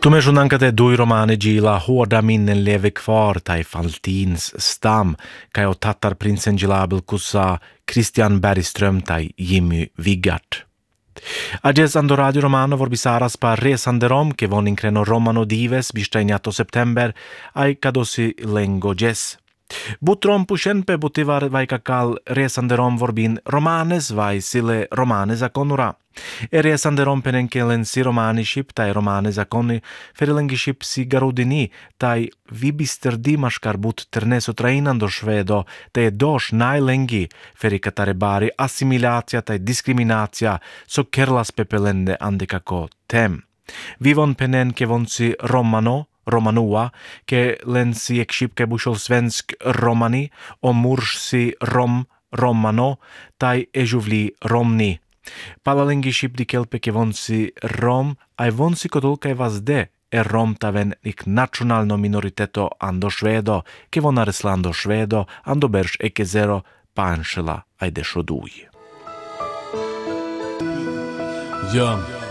Tumesunankate dui romane gila hårda minnen lever kvar tai Faltins stam kai o tattar prinsen gilabel kussa Christian Bergström tai Jimmy Vigart. Ages ando radio romano vorbisaras pa resande rom che von increno romano dives bistainiato september ai kadosi lengo ges. Butrom pushenpe butivar vai kakal resande rom vorbin romanes vai sile romanes akonura. E resande rom penenkelen si romaniship tai romanes akoni ferilengiship si garudini tai vibister dimashkar but terneso trainando svedo te dos nailengi ferikatare bari assimilatia tai discriminatia so kerlas pepelende andikako tem. Vivon penen ke vonsi romanua, che lensi ekshipke bushol svensk romani, o mursi romano, tai ejuvli romni. Palalengi ship di kelpe ke vonsi rom, ai vonsi kodulkai vazde, e rom taven ik nacionalno minoriteto ando švedo, ke vonareslando švedo, ando berš eke zero panšela ai dešodui. Ja.